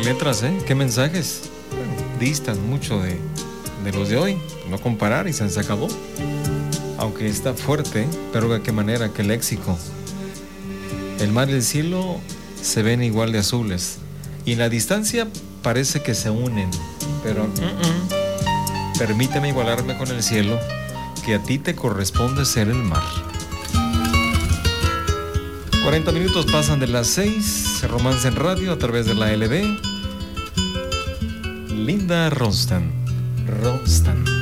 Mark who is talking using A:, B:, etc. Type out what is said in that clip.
A: letras, qué mensajes. Bueno, distan mucho de los de hoy. No comparar y se acabó. Aunque está fuerte, pero de qué manera, qué léxico. El mar y el cielo se ven igual de azules. Y en la distancia parece que se unen. Pero permíteme igualarme con el cielo, que a ti te corresponde ser el mar. 40 minutos pasan de las 6. Romance en Radio a través de la LB. Linda Ronstadt.